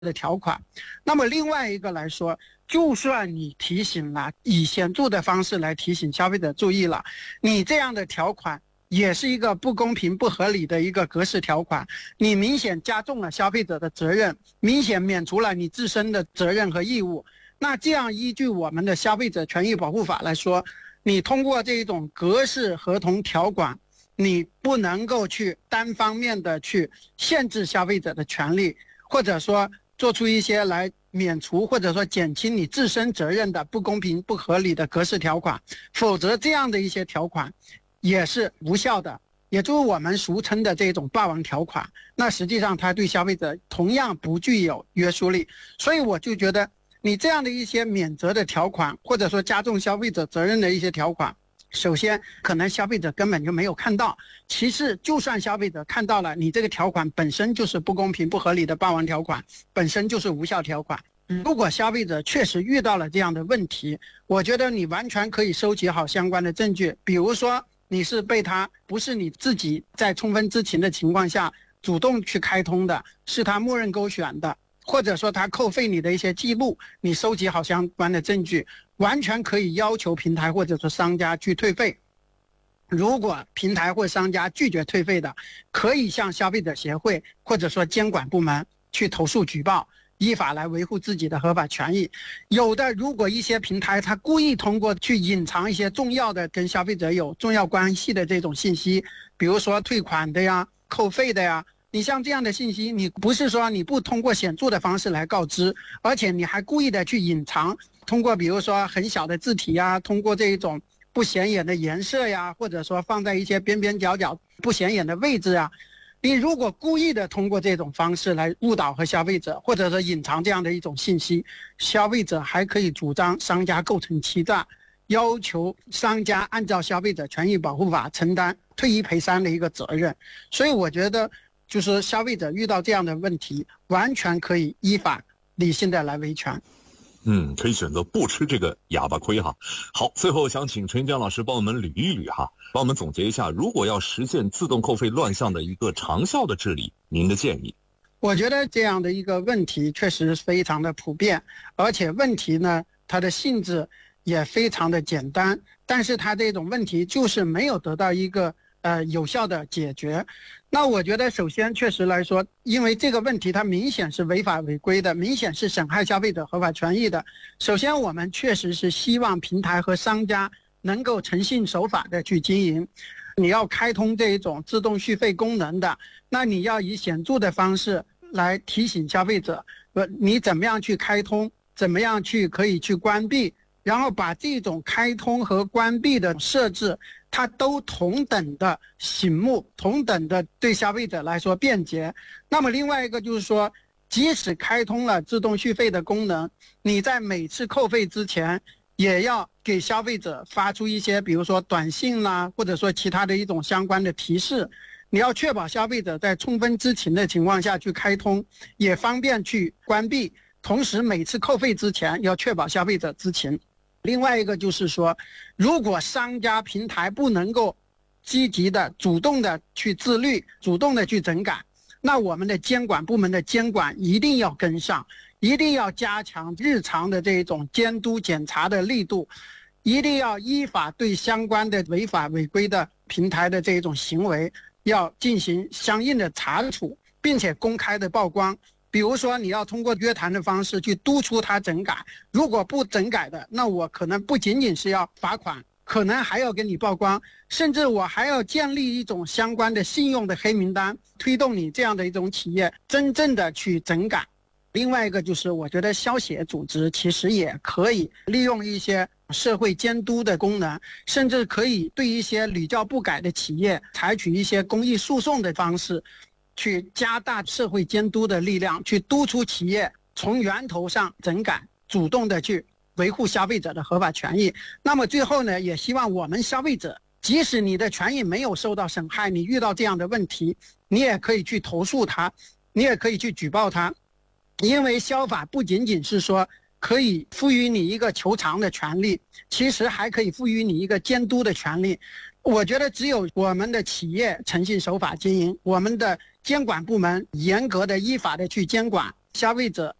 的条款。那么另外一个来说，就算你提醒了，以显著的方式来提醒消费者注意了，你这样的条款也是一个不公平不合理的一个格式条款，你明显加重了消费者的责任，明显免除了你自身的责任和义务。那这样依据我们的消费者权益保护法来说，你通过这种格式合同条款，你不能够去单方面的去限制消费者的权利，或者说做出一些来免除或者说减轻你自身责任的不公平不合理的格式条款，否则这样的一些条款也是无效的，也就是我们俗称的这种霸王条款。那实际上它对消费者同样不具有约束力。所以我就觉得你这样的一些免责的条款，或者说加重消费者责任的一些条款，首先可能消费者根本就没有看到，其次就算消费者看到了，你这个条款本身就是不公平不合理的霸王条款，本身就是无效条款。如果消费者确实遇到了这样的问题，我觉得你完全可以收集好相关的证据，比如说你是被他不是你自己在充分知情的情况下主动去开通的，是他默认勾选的，或者说他扣费你的一些记录，你收集好相关的证据，完全可以要求平台或者说商家去退费。如果平台或商家拒绝退费的，可以向消费者协会或者说监管部门去投诉举报，依法来维护自己的合法权益。有的如果一些平台他故意通过去隐藏一些重要的跟消费者有重要关系的这种信息，比如说退款的呀、扣费的呀，你像这样的信息，你不是说你不通过显著的方式来告知，而且你还故意的去隐藏，通过比如说很小的字体呀，通过这一种不显眼的颜色呀，或者说放在一些边边角角不显眼的位置啊，你如果故意的通过这种方式来误导和消费者，或者说隐藏这样的一种信息，消费者还可以主张商家构成欺诈，要求商家按照消费者权益保护法承担退一赔三的一个责任。所以我觉得就是消费者遇到这样的问题，完全可以依法理性的来维权。 可以选择不吃这个哑巴亏哈。好，最后想请陈江老师帮我们捋一捋哈，帮我们总结一下，如果要实现自动扣费乱象的一个长效的治理，您的建议？ 我觉得这样的一个问题确实非常的普遍，而且问题呢，它的性质也非常的简单，但是它这种问题就是没有得到一个有效的解决。那我觉得首先确实来说，因为这个问题它明显是违法违规的，明显是损害消费者合法权益的。首先我们确实是希望平台和商家能够诚信守法的去经营。你要开通这一种自动续费功能的，那你要以显著的方式来提醒消费者，你怎么样去开通，怎么样去可以去关闭，然后把这种开通和关闭的设置它都同等的醒目，同等的对消费者来说便捷。那么另外一个就是说，即使开通了自动续费的功能，你在每次扣费之前也要给消费者发出一些比如说短信啦，或者说其他的一种相关的提示，你要确保消费者在充分知情的情况下去开通，也方便去关闭，同时每次扣费之前要确保消费者知情。另外一个就是说，如果商家平台不能够积极的主动的去自律，主动的去整改，那我们的监管部门的监管一定要跟上，一定要加强日常的这种监督检查的力度，一定要依法对相关的违法违规的平台的这种行为要进行相应的查处，并且公开的曝光。比如说你要通过约谈的方式去督促他整改，如果不整改的，那我可能不仅仅是要罚款，可能还要给你曝光，甚至我还要建立一种相关的信用的黑名单，推动你这样的一种企业真正的去整改。另外一个就是我觉得消协组织其实也可以利用一些社会监督的功能，甚至可以对一些屡教不改的企业采取一些公益诉讼的方式，去加大社会监督的力量，去督促企业从源头上整改，主动的去维护消费者的合法权益。那么最后呢，也希望我们消费者，即使你的权益没有受到损害，你遇到这样的问题，你也可以去投诉他，你也可以去举报他。因为消法不仅仅是说可以赋予你一个求偿的权利，其实还可以赋予你一个监督的权利。我觉得只有我们的企业诚信守法经营，我们的监管部门严格的依法的去监管， 消费者